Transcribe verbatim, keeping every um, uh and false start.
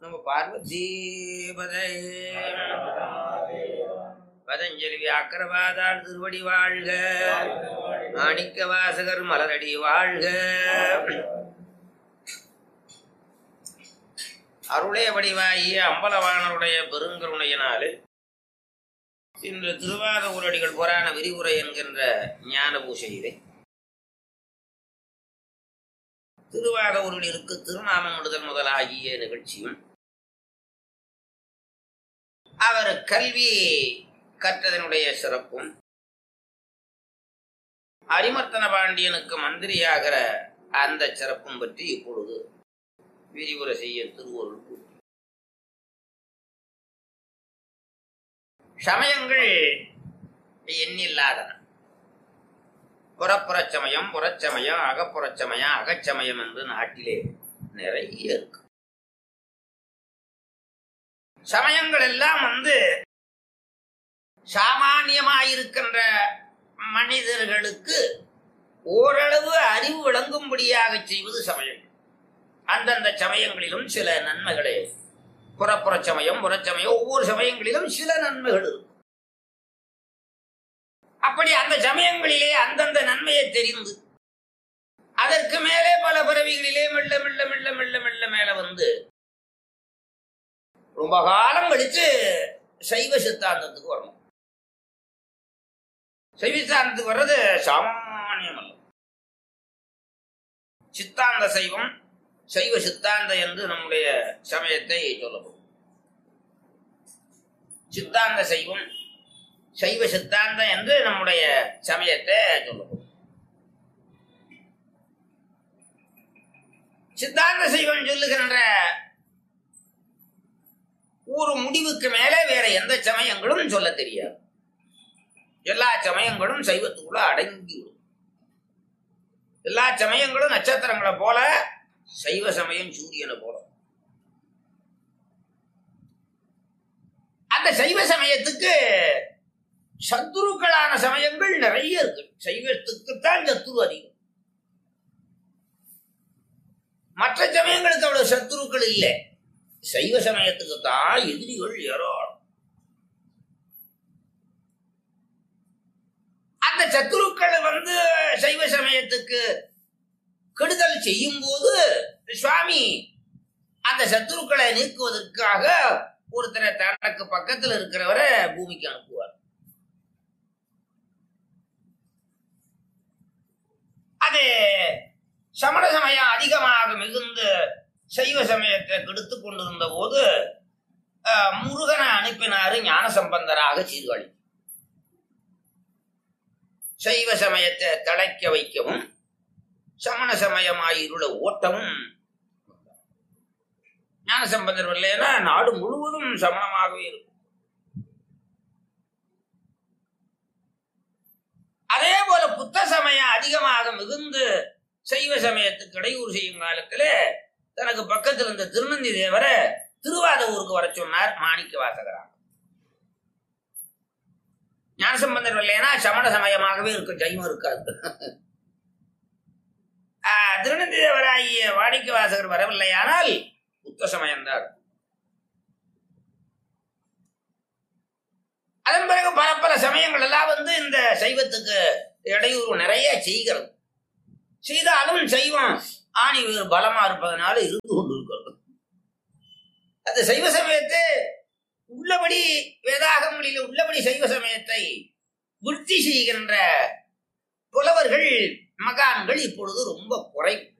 நம்ம பார்வதி பதஞ்சலி வியாக்கரவாதாள் திருவடி வாழ்க, மாணிக்க வாசகர் மலரடி வாழ்க. அருளே வடிவாகிய அம்பலவாணருடைய பெருங்கருணையினாலே இன்று திருவாத ஊரடிகள் புராண விரிவுரை என்கின்ற ஞான பூசையிலே திருவாத ஊரடிகளுக்கு திருநாமம் விடுதல் முதலாகிய நிகழ்ச்சியும், அவர் கல்வி கற்றதனுடைய சிறப்பும், அரிமர்த்தன பாண்டியனுக்கு மந்திரியாகிற அந்த சிறப்பும் பற்றி இப்பொழுது விரிவுரை செய்ய திருவருள் கூட்டி. சமயங்கள் எண்ணில்லாதன. புறப்புறச் சமயம், புறச்சமயம், அகப்புறச் சமயம், அகச்சமயம் என்று நாட்டிலே நிறைய இருக்கு. சமயங்கள் எல்லாம் வந்து சாமானியமாயிருக்கின்ற மனிதர்களுக்கு ஓரளவு அறிவு விளங்கும்படியாக செய்வது சமயம். அந்தந்த சமயங்களிலும் சில நன்மைகளே. புறப்புற சமயம், புறச்சமயம், ஒவ்வொரு சமயங்களிலும் சில நன்மைகள் இருக்கும். அப்படி அந்த சமயங்களிலே அந்தந்த நன்மையை தெரிந்து அதற்கு மேலே பல பிறவிகளிலே மெல்ல மெல்ல மெல்ல மெல்ல மெல்ல மேல வந்து ரொம்ப காலம் கழிச்சு சைவ சித்தாந்தத்துக்கு வரணும். சைவ சித்தாந்தத்துக்கு வர்றது சாமானியம் அல்ல. சித்தாந்த சைவம், சைவ சித்தாந்த என்று நம்முடைய சமயத்தை சொல்லப்படும். சித்தாந்த சைவம், சைவ சித்தாந்தம் என்று நம்முடைய சமயத்தை சொல்லப்படும். சித்தாந்த சைவம் சொல்லுகின்ற ஒரு முடிவுக்கு மேலே வேற எந்த சமயங்களும் சொல்ல தெரியாது. எல்லா சமயங்களும் சைவத்துக்குள்ள அடங்கிவிடும். எல்லா சமயங்களும் நட்சத்திரங்களை போல, சைவ சமயம் சூரியனை போல. அந்த சைவ சமயத்துக்கு சத்துருக்களான சமயங்கள் நிறைய இருக்கு. சைவத்துக்குத்தான் சத்துரு அதிகம். மற்ற சமயங்களுக்கு அவ்வளவு சத்துருக்கள் இல்லை. சைவ சமயத்துக்கு தான் எதிரிகள் ஏராளம். அந்த சத்துருக்கள் வந்து சைவ சமயத்துக்கு கெடுதல் செய்யும் போது சுவாமி அந்த சத்துருக்களை நீக்குவதற்காக ஒருத்தரை தனக்கு பக்கத்தில் இருக்கிறவரை பூமிக்கு அனுப்புவார். அது சமண சமயம் அதிகமாக மிகுந்து சைவ சமயத்தை கெடுத்து கொண்டிருந்த போது முருகனை அனுப்பினாரு ஞான சம்பந்தராக சீர்காழி. சைவ சமயத்தை தழைக்க வைக்கவும் சமண சமயமாயிருள ஓட்டமும். ஞான சம்பந்தர் இல்லைன்னா நாடு முழுவதும் சமணமாகவே இருக்கும். அதே போல புத்த சமயம் அதிகமாக மிகுந்து சைவ சமயத்துக்கு இடையூறு செய்யும் காலத்துல தனக்கு பக்கத்தில் இருந்த திருநந்தி தேவரை திருவாத ஊருக்கு வர சொன்னார் மாணிக்க வாசகராக. ஞானசம்பந்தர் இல்லைன்னா சமண சமயமாகவே இருக்கும், ஜைவம் இருக்காது. திருநந்தி தேவராகிய மாணிக்க வாசகர் வரவில்லையானால் புத்த சமயம்தான். அதன் பிறகு பல பல சமயங்கள் எல்லாம் வந்து இந்த சைவத்துக்கு இடையூறு நிறைய செய்கிறது. செய்தாலும் சைவம் ஆணி பலமா இருப்பதனால இருந்து கொண்டு இருக்கிறது. அந்த சைவ சமயத்தை உள்ளபடி வேதாகமொழியில உள்ளபடி சைவ சமயத்தை விருத்தி செய்கின்ற புலவர்கள் மகான்கள் இப்பொழுது ரொம்ப குறை.